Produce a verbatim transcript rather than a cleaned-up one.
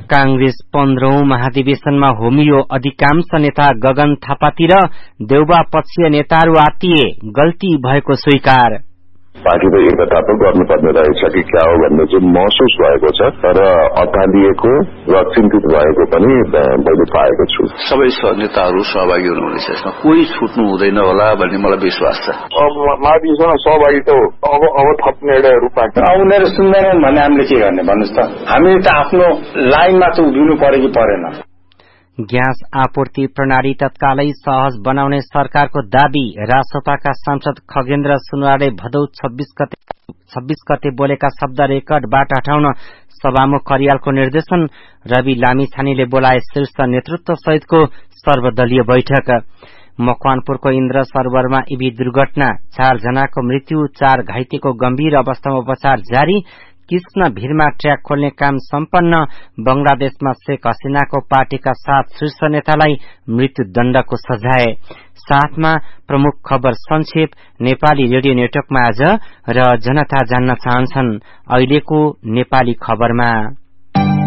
Congress पन्ध्रौं महाधिवेशनमा homeo. अधिकांश नेता गगन थापातिर, देउबा पक्षीय नेताहरू आत्तिए। गल्ती भएको स्वीकार। पार्टीको एकता पो गर्नुपर्ने रहेछ कि क्या हो भन्ने चाहिँ महसुस भएको छ, तर अत्तालिएको र चिन्तित भएको पनि मैले पाएको छु। सबै नेताहरू सहभागी हुनुहुनेछ, यसमा कोही छुट्नु हुँदैन होला भन्ने मलाई विश्वास छ। अब महाधिवेशनमा सहभागी त अब अब थप निर्णयहरू पार्छ। उनीहरू सुन्दैनन् भने हामीले के गर्ने भन्नुहोस् त? हामी त आफ्नो लाइनमा चाहिँ उभिनु पर्यो कि परेन? ग्यास आपूर्ति प्रणाली तत्कालै सहज बनाउने सरकारको दावी। रासोपाका सांसद खगेन्द्र सुनवारले भदौ छब्बीस गते छब्बीस गते बोलेका शब्द रेकर्डबाट हटाउन सभामुख करियालको निर्देशन। रवि लामिछानेले बोलाए शीर्ष नेतृत्व सहितको सर्वदलीय बैठक। मकवानपुरको इन्द्र सरोवरमा ईभी दुर्घटना, चार जनाको मृत्यु, चार घाइतेको गम्भीर अवस्थामा उपचार जारी। कृष्ण भीरमा ट्र्याक खोल्ने काम सम्पन्न। बंगलादेशमा शेख हसीनाको पार्टीका सात शीर्ष नेतालाई मृत्युदण्डको सजाय। साथमा प्रमुख खबर संक्षेप। नेपाली रेडियो नेटवर्कमा आज र जनता जान्न चाहन्छन् अहिलेको नेपाली खबरमा।